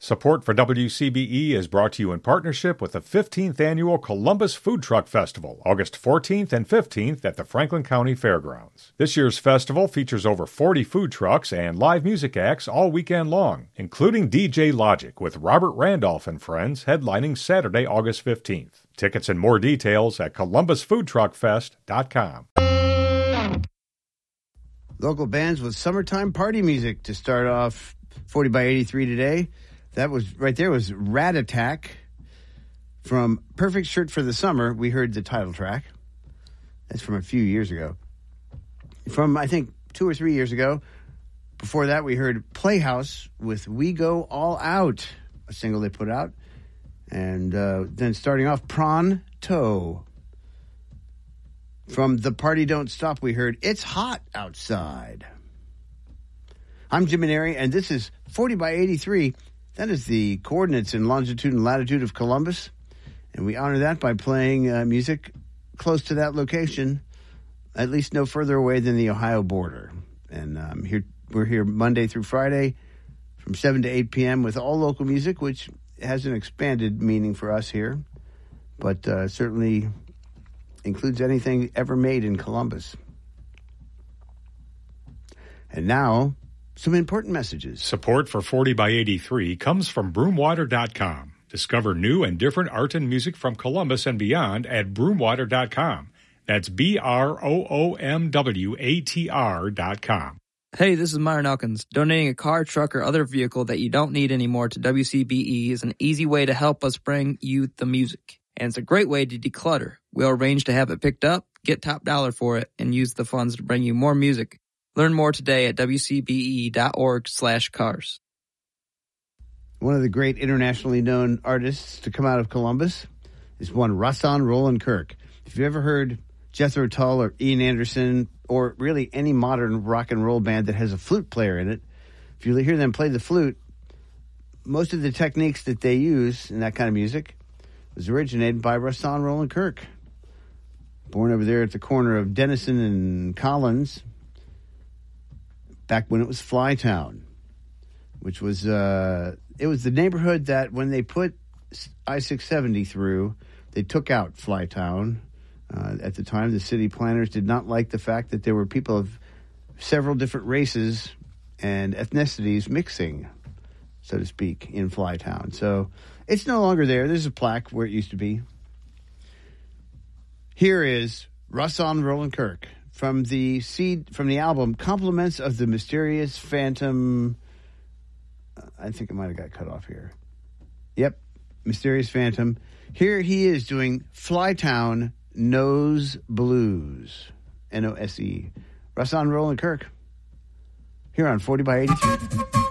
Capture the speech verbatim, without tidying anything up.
Support for W C B E is brought to you in partnership with the fifteenth Annual Columbus Food Truck Festival, August fourteenth and fifteenth at the Franklin County Fairgrounds. This year's festival features over forty food trucks and live music acts all weekend long, including D J Logic with Robert Randolph and Friends headlining Saturday, August fifteenth. Tickets and more details at columbus food truck fest dot com. Local bands with summertime party music to start off forty by eighty-three today. That was right there was Rat Attack from Perfect Shirt for the Summer. We heard the title track. That's from a few years ago. From, I think, two or three years ago. Before that, we heard Playhouse with We Go All Out, a single they put out. And uh, then starting off, Prawn Toe. From The Party Don't Stop, we heard It's Hot Outside. I'm Jimmy Neri, and this is forty by eighty-three. That is the coordinates in longitude and latitude of Columbus. And we honor that by playing uh, music close to that location, at least no further away than the Ohio border. And um, here we're here Monday through Friday from seven to eight p.m. with all local music, which has an expanded meaning for us here, but uh, certainly includes anything ever made in Columbus. And now, some important messages. Support for forty by eighty-three comes from broomwater dot com. Discover new and different art and music from Columbus and beyond at broomwater dot com. That's B R O O M W A T R dot com. Hey, this is Myron Elkins. Donating a car, truck, or other vehicle that you don't need anymore to W C B E is an easy way to help us bring you the music. And it's a great way to declutter. We'll arrange to have it picked up, get top dollar for it, and use the funds to bring you more music. Learn more today at W C B E dot org slash cars. One of the great internationally known artists to come out of Columbus is one Rahsaan Roland Kirk. If you've ever heard Jethro Tull or Ian Anderson, or really any modern rock and roll band that has a flute player in it, if you hear them play the flute, most of the techniques that they use in that kind of music was originated by Rahsaan Roland Kirk. Born over there at the corner of Denison and Collins, back when it was Flytown, which was, uh, it was the neighborhood that when they put I six seventy through, they took out Flytown. Uh, at the time, the city planners did not like the fact that there were people of several different races and ethnicities mixing, so to speak, in Flytown. So it's no longer there. There's a plaque where it used to be. Here is Rahsaan Roland Kirk from the seed from the album Compliments of the Mysterious Phantom. I think it might have got cut off here. Yep, Mysterious Phantom. Here he is doing Flytown Nose Blues. N O S E. Rahsaan Roland Kirk. Here on forty by eighty-three.